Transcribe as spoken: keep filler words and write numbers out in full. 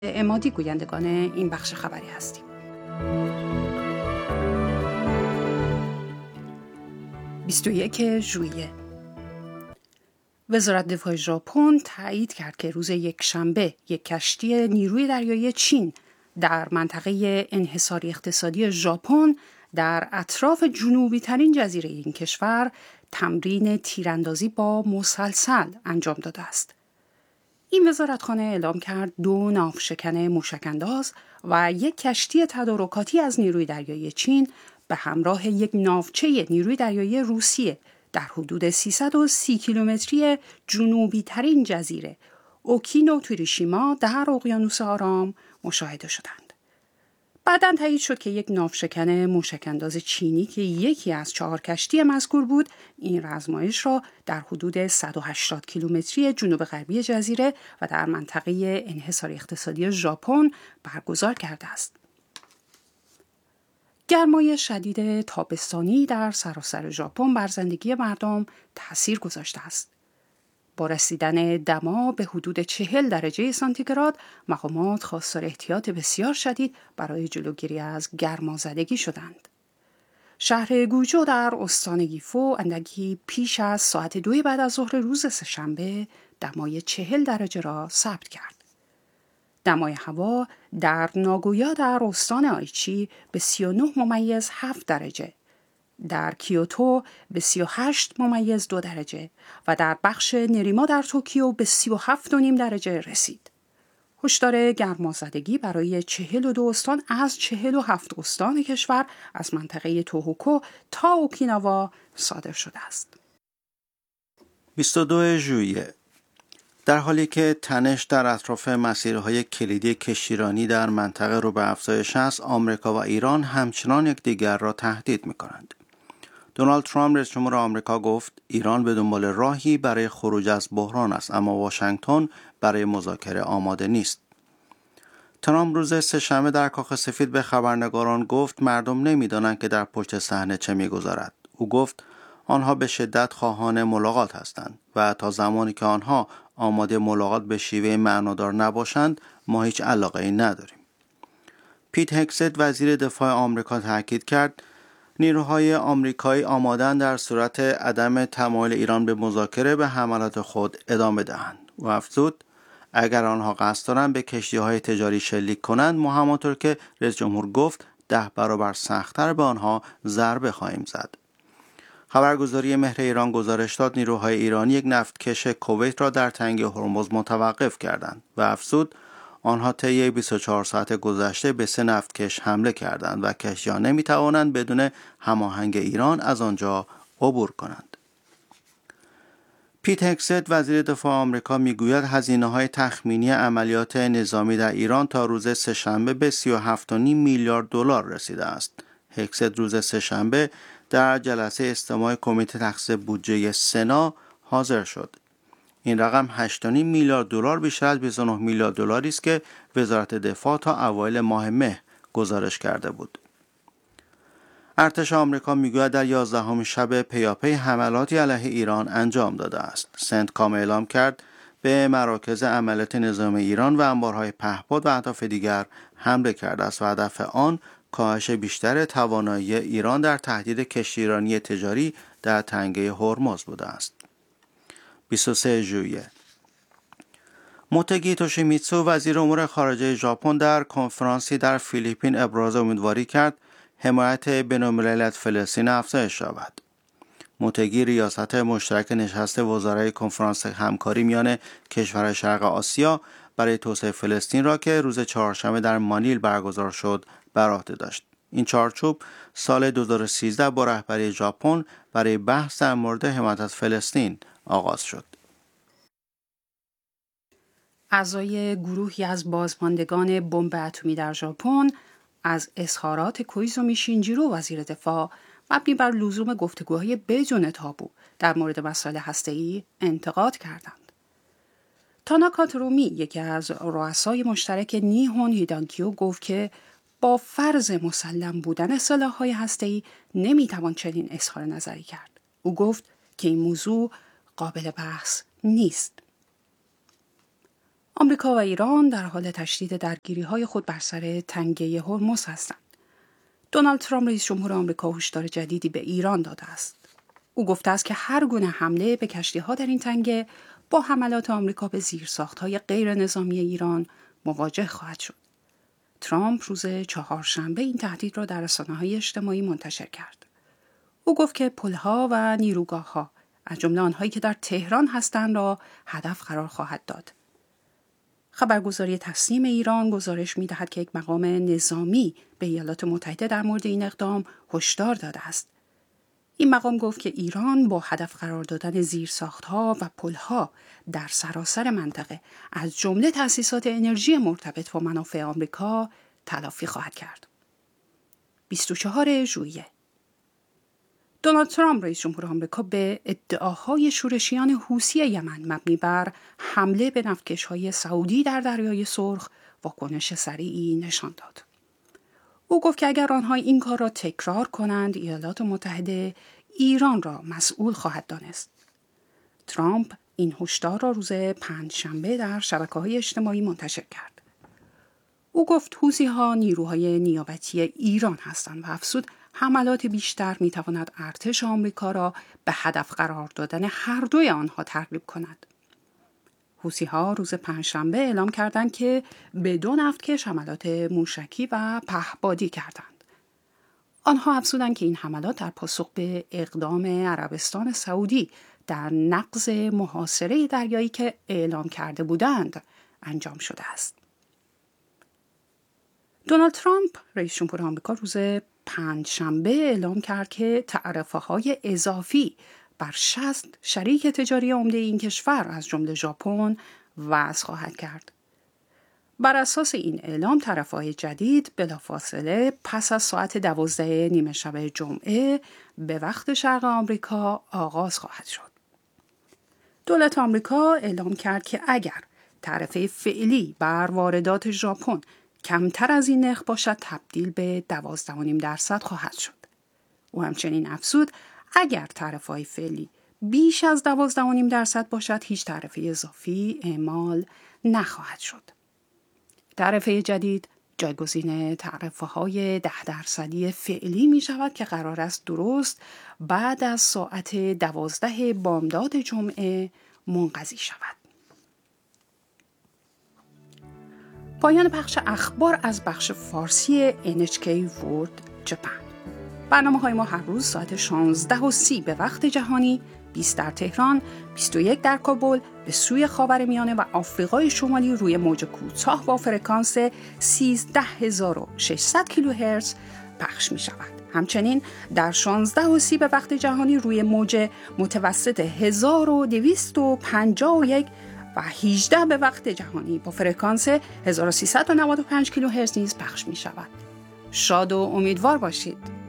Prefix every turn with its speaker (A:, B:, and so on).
A: عمادی گویندگان این بخش خبری هستیم. بیست و یک ژوئیه وزارت دفاع ژاپن تایید کرد که روز یکشنبه یک کشتی نیروی دریایی چین در منطقه انحصاری اقتصادی ژاپن در اطراف جنوبی ترین جزیره این کشور تمرین تیراندازی با مسلسل انجام داده است. این وزارتخانه اعلام کرد دو ناوشکن موشک‌انداز و یک کشتی تدارکاتی از نیروی دریایی چین به همراه یک ناوچه نیروی دریایی روسیه در حدود سیصد و سی کیلومتری جنوبی ترین جزیره اوکینوتوریشیما در اقیانوس آرام مشاهده شدند. بعداً تایید شد که یک ناوشکن موشک‌انداز چینی که یکی از چهار کشتی مذکور بود، این آزمایش را در حدود صد و هشتاد کیلومتری جنوب غربی جزیره و در منطقه انحصاری اقتصادی ژاپن برگزار کرده است. گرمای شدید تابستانی در سراسر ژاپن بر زندگی مردم تأثیر گذاشته است. با رسیدن دما به حدود چهل درجه سانتیگراد، مقامات خواستار احتیاط بسیار شدید برای جلوگیری از گرمازدگی شدند. شهر گوجو در استان گیفو اندکی پیش از ساعت دوی بعد از ظهر روز سه‌شنبه دمای چهل درجه را ثبت کرد. دمای هوا در ناگویا در استان آیچی به سی و نه ممیز هفت درجه، در کیوتو به سی و هشت ممیز دو درجه و در بخش نریما در توکیو به سی و هفت و نیم درجه رسید. هشدار گرمازدگی برای چهل و دو استان از چهل و هفت استان کشور از منطقه توهوکو تا اوکیناوا صادر شده است.
B: بیست و دو ژوئیه در حالی که تنش در اطراف مسیرهای کلیدی کشتیرانی در منطقه رو به افزایش است، آمریکا و ایران همچنان یکدیگر را تهدید می‌کنند. دونالد ترامپ رئیس جمهور آمریکا گفت ایران به دنبال راهی برای خروج از بحران است، اما واشنگتن برای مذاکره آماده نیست. ترامپ روز سه‌شنبه در کاخ سفید به خبرنگاران گفت مردم نمی‌دانند که در پشت صحنه چه می‌گذرد. او گفت آنها به شدت خواهان ملاقات هستند و تا زمانی که آنها آماده ملاقات به شیوه معنادار نباشند ما هیچ علاقه‌ای نداریم. پیت هگست وزیر دفاع آمریکا تاکید کرد نیروهای آمریکایی آماده‌اند در صورت عدم تمایل ایران به مذاکره به حملات خود ادامه دهند. و افزود اگر آنها قصد دارند به کشتی‌های تجاری شلیک کنند ما همانطور که رئیس جمهور گفت ده برابر سخت‌تر به آنها ضربه خواهیم زد. خبرگزاری مهر ایران گزارش داد نیروهای ایرانی یک نفتکش کویت را در تنگه هرمز متوقف کردند و افزود آنها طی بیست و چهار ساعت گذشته به سه نفتکش حمله کردند و کشتی‌ها نمی‌توانند بدون هماهنگ ایران از آنجا عبور کنند. پیت هگست وزیر دفاع آمریکا میگوید هزینه‌های تخمینی عملیات نظامی در ایران تا روز سه‌شنبه به سی و هفت و نیم میلیارد دلار رسیده است. هگست روز سه‌شنبه در جلسه استماع کمیته تخصیص بودجه سنا حاضر شد. این رقم هشت و نیم میلیارد دلار بیشتر از بیست و نه میلیارد دلاری است که وزارت دفاع تا اوایل ماه مه گزارش کرده بود. ارتش آمریکا میگوید در یازدهمین شب پیاپی حملاتی علیه ایران انجام داده است. سنتکام اعلام کرد به مراکز عملیات نظامی ایران و انبارهای پهپاد و اهداف دیگر حمله کرده است و هدف آن کاهش بیشتر توانایی ایران در تهدید کشتیرانی تجاری در تنگه هرمز بوده است. بیست و سه ژوئیه موتگی توشیمیتسو وزیر امور خارجه ژاپن در کنفرانسی در فیلیپین ابراز امیدواری کرد حمایت بین‌المللی از فلسطین افزایش یابد. موتگی ریاست مشترک نشست وزرای کنفرانس همکاری میان کشورهای شرق آسیا برای توسعه فلسطین را که روز چهارشنبه در مانیل برگزار شد بر عهده داشت. این چارچوب سال دو هزار و سیزده با رهبری ژاپن برای بحث در مورد حمایت از فلسطین آغاز شد.
A: اعضای گروهی از بازماندگان بمب اتمی در ژاپن از اظهارات کویزومی شینجیرو وزیر دفاع مبنی بر لزوم گفتگوهای بدون تابو در مورد مسائل هسته‌ای انتقاد کردند. تاناکا ترومی یکی از رؤسای مشترک نیهون هیدانکیو گفت که با فرض مسلم بودن سلاح‌های هسته‌ای نمی‌توان چنین اظهار نظری کرد. او گفت که این موضوع قابل بحث نیست. آمریکا و ایران در حال تشدید درگیری‌های خود بر سر تنگه هرمز هستند. دونالد ترامپ رئیس جمهور آمریکا هشدار جدیدی به ایران داده است. او گفته است که هر گونه حمله به کشتی‌ها در این تنگه با حملات آمریکا به زیرساخت‌های غیر نظامی ایران مواجه خواهد شد. ترامپ روز چهارشنبه این تهدید را در رسانه‌های اجتماعی منتشر کرد. او گفت که پل‌ها و نیروگاه‌ها از جمله آنهایی که در تهران هستند را هدف قرار خواهد داد. خبرگزاری تسنیم ایران گزارش می‌دهد که یک مقام نظامی به ایالات متحده در مورد این اقدام هشدار داده است. این مقام گفت که ایران با هدف قرار دادن زیرساخت‌ها و پل‌ها در سراسر منطقه از جمله تأسیسات انرژی مرتبط با منافع آمریکا تلافی خواهد کرد. بیست و چهارم ژوئیه دونالد ترامپ رئیس جمهور آمریکا به ادعاهای شورشیان حوثی یمن مبنی بر حمله به نفتکش‌های سعودی در دریای سرخ واکنش سریعی نشان داد. او گفت که اگر آنها این کار را تکرار کنند، ایالات متحده ایران را مسئول خواهد دانست. ترامپ این هشدار را روز پنجشنبه در شبکه‌های اجتماعی منتشر کرد. او گفت حوثی‌ها نیروهای نیابتی ایران هستند و افزود حملات بیشتر می‌تواند ارتش آمریکا را به هدف قرار دادن هر دوی آنها ترغیب کند. حوثی‌ها روز پنجشنبه اعلام کردند که به دو نفتکش حملات موشکی و پهپادی کردند. آنها افزودند که این حملات در پاسخ به اقدام عربستان سعودی در نقض محاصره دریایی که اعلام کرده بودند انجام شده است. دونالد ترامپ رئیس جمهور آمریکا روز پنجشنبه اعلام کرد که تعرفه‌های اضافی بر شصت شریک تجاری عمده این کشور از جمله ژاپن وضع خواهد کرد. بر اساس این اعلام تعرفه‌های جدید بلافاصله پس از ساعت دوازده نیمه شب جمعه به وقت شرق آمریکا آغاز خواهد شد. دولت آمریکا اعلام کرد که اگر تعرفه فعلی بر واردات ژاپن کمتر از این نرخ باشد تبدیل به دوازده و نیم درصد خواهد شد. او همچنین افزود اگر تعرفه‌های فعلی بیش از دوازده و نیم درصد باشد هیچ تعرفه اضافی اعمال نخواهد شد. تعرفه جدید جایگزین تعرفه‌های ده درصدی فعلی می شود که قرار است درست بعد از ساعت دوازده بامداد جمعه منقضی شود. پایان بخش اخبار از بخش فارسی ان اچ کی ورلد جپن. برنامه‌های ما هر روز ساعت شانزده و سی به وقت جهانی، بیست در تهران، بیست و یک در کابل به سوی خاورمیانه و آفریقای شمالی روی موج کوتاه با فرکانس سیزده هزار و ششصد کیلوهرتز پخش می شود. همچنین در شانزده و سی به وقت جهانی روی موج متوسط هزار و دویست و پنجاه و یک و هجده به وقت جهانی با فرکانس هزار و سیصد و نود و پنج کیلوهرتز نیز پخش می شود. شاد و امیدوار باشید.